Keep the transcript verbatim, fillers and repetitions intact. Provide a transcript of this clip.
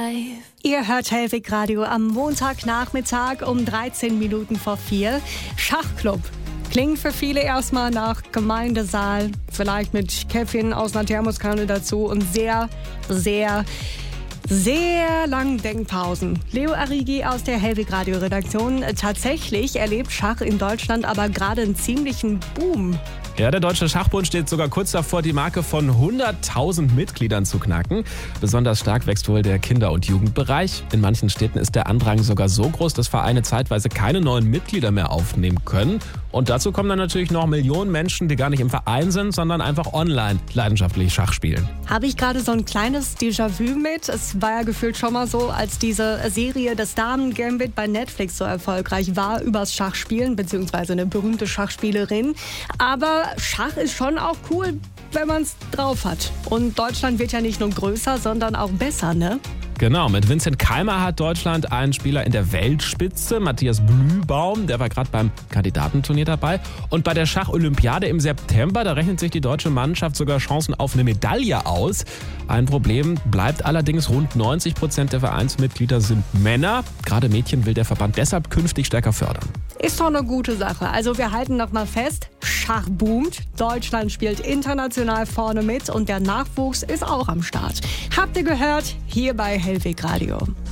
life. Ihr hört Hellwig Radio am Montagnachmittag um dreizehn Minuten vor vier. Schachclub. Klingt für viele erstmal nach Gemeindesaal, vielleicht mit Käffchen aus einer Thermoskanne dazu und sehr, sehr, sehr langen Denkpausen. Leo Arrighi aus der Hellwig Radio Redaktion. Tatsächlich erlebt Schach in Deutschland aber gerade einen ziemlichen Boom. Ja, der Deutsche Schachbund steht sogar kurz davor, die Marke von hunderttausend Mitgliedern zu knacken. Besonders stark wächst wohl der Kinder- und Jugendbereich. In manchen Städten ist der Andrang sogar so groß, dass Vereine zeitweise keine neuen Mitglieder mehr aufnehmen können. Und dazu kommen dann natürlich noch Millionen Menschen, die gar nicht im Verein sind, sondern einfach online leidenschaftlich Schach spielen. Habe ich gerade so ein kleines Déjà-vu mit. Es war ja gefühlt schon mal so, als diese Serie Das Damen-Gambit bei Netflix so erfolgreich war, übers Schachspielen, beziehungsweise eine berühmte Schachspielerin. Aber Schach ist schon auch cool, wenn man es drauf hat. Und Deutschland wird ja nicht nur größer, sondern auch besser, ne? Genau, mit Vincent Keimer hat Deutschland einen Spieler in der Weltspitze, Matthias Blühbaum, der war gerade beim Kandidatenturnier dabei. Und bei der Schach-Olympiade im September, da rechnet sich die deutsche Mannschaft sogar Chancen auf eine Medaille aus. Ein Problem bleibt allerdings, rund neunzig Prozent der Vereinsmitglieder sind Männer. Gerade Mädchen will der Verband deshalb künftig stärker fördern. Ist doch eine gute Sache. Also wir halten noch mal fest, Schach boomt. Deutschland spielt international vorne mit und der Nachwuchs ist auch am Start. Habt ihr gehört? Hier bei Hellwig Radio.